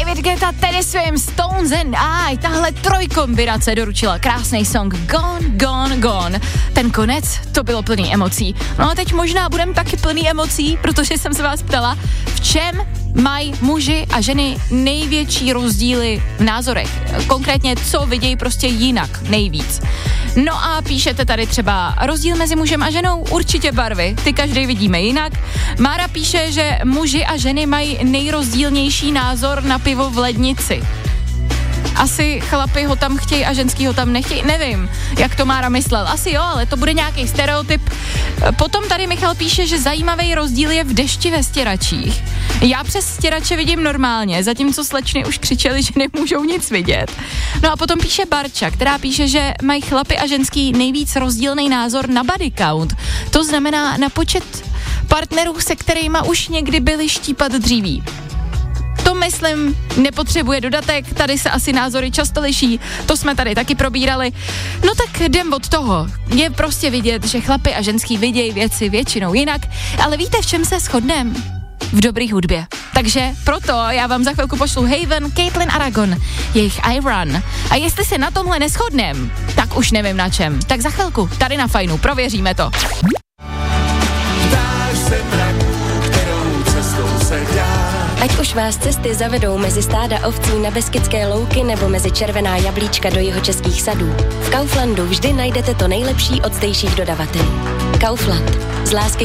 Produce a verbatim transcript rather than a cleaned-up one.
David Guetta, Teddy Swims, Stones and I. Tahle trojkombinace doručila krásný song Gone, Gone, Gone. Ten konec, to bylo plný emocí. No a teď možná budeme taky plný emocí, protože jsem se vás ptala, v čem mají muži a ženy největší rozdíly v názorech. Konkrétně, co vidějí prostě jinak nejvíc. No a píšete tady třeba rozdíl mezi mužem a ženou, určitě barvy, ty každý vidíme jinak. Mára píše, že muži a ženy mají nejrozdílnější názor na pivo v lednici. Asi chlapi ho tam chtějí a ženský ho tam nechtějí, nevím, jak to Mára myslel. Asi jo, ale to bude nějaký stereotyp. Potom tady Michal píše, že zajímavý rozdíl je v dešti ve stěračích. Já přes stěrače vidím normálně, zatímco slečny už křičely, že nemůžou nic vidět. No a potom píše Barča, která píše, že mají chlapi a ženský nejvíc rozdílný názor na body count. To znamená na počet partnerů, se kterýma už někdy byli štípat dříví. To myslím, nepotřebuje dodatek, tady se asi názory často liší, to jsme tady taky probírali. No tak jdem od toho. Je prostě vidět, že chlapi a ženský vidějí věci většinou jinak, ale víte, v čem se shodneme? V dobrý hudbě. Takže proto já vám za chvilku pošlu Haven, Caitlin Aragon, jejich I Run. A jestli se na tomhle neshodnem, tak už nevím na čem. Tak za chvilku, tady na Fajnu, prověříme to. Ať už vás cesty zavedou mezi stáda ovcí na Beskydské louky nebo mezi červená jablíčka do jihočeských sadů, v Kauflandu vždy najdete to nejlepší od zdejších dodavatelů. Kaufland. Z lásky